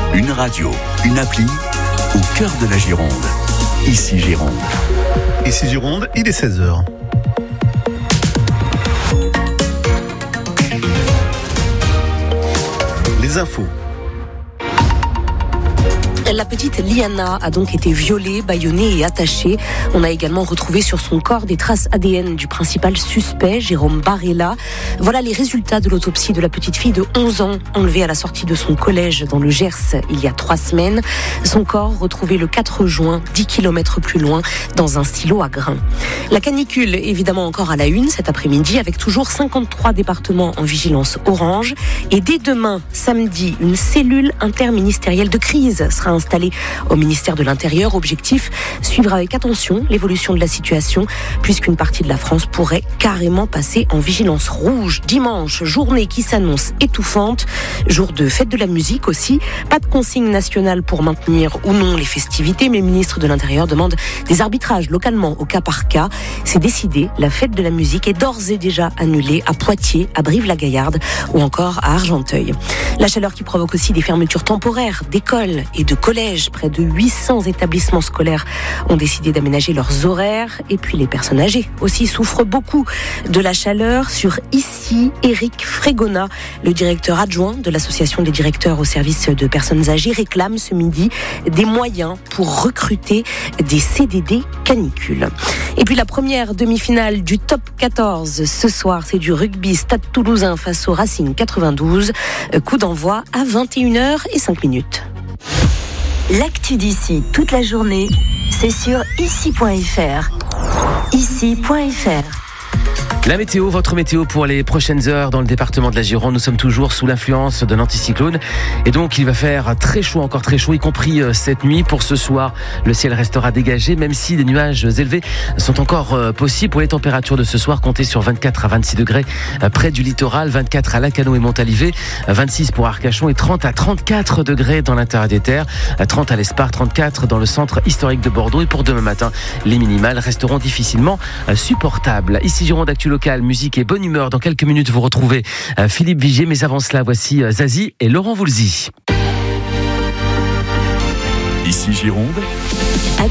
Une radio, une appli, au cœur de la Gironde. Ici Gironde. Ici Gironde, il est 16h. Les infos. La petite Liana a donc été violée, bâillonnée et attachée. On a également retrouvé sur son corps des traces ADN du principal suspect, Jérôme Barella. Voilà les résultats de l'autopsie de la petite fille de 11 ans, enlevée à la sortie de son collège dans le Gers il y a 3 semaines. Son corps retrouvé le 4 juin, 10 km plus loin, dans un silo à grains. La canicule, évidemment encore à la une cet après-midi, avec toujours 53 départements en vigilance orange. Et dès demain, samedi, une cellule interministérielle de crise sera installée au ministère de l'Intérieur. Objectif, suivre avec attention l'évolution de la situation, puisqu'une partie de la France pourrait carrément passer en vigilance rouge. Dimanche, journée qui s'annonce étouffante, jour de fête de la musique aussi. Pas de consigne nationale pour maintenir ou non les festivités, mais le ministre de l'Intérieur demande des arbitrages localement au cas par cas. C'est décidé, la fête de la musique est d'ores et déjà annulée à Poitiers, à Brive-la-Gaillarde ou encore à Argenteuil. La chaleur qui provoque aussi des fermetures temporaires d'écoles et de collèges. Près de 800 établissements scolaires ont décidé d'aménager leurs horaires. Et puis les personnes âgées aussi souffrent beaucoup de la chaleur. Sur Ici, Éric Frégona, le directeur adjoint de l'association des directeurs au service de personnes âgées, réclame ce midi des moyens pour recruter des CDD canicules. Et puis la première demi-finale du top 14 ce soir, c'est du rugby. Stade Toulousain face au Racing 92. Coup d'envoi à 21h05. L'actu d'ici toute la journée, c'est sur ici.fr. Ici.fr. La météo, votre météo pour les prochaines heures dans le département de la Gironde. Nous sommes toujours sous l'influence de l'anticyclone et donc il va faire très chaud, encore très chaud, y compris cette nuit. Pour ce soir, le ciel restera dégagé, même si des nuages élevés sont encore possibles. Pour les températures de ce soir, comptez sur 24 à 26 degrés près du littoral, 24 à Lacanau et Montalivet, 26 pour Arcachon et 30 à 34 degrés dans l'intérieur des terres, 30 à l'Espar, 34 dans le centre historique de Bordeaux. Et pour demain matin, les minimales resteront difficilement supportables. Ici Gironde, actu local, musique et bonne humeur. Dans quelques minutes, vous retrouvez Philippe Vigier. Mais avant cela, voici Zazie et Laurent Voulzy. Ici Gironde,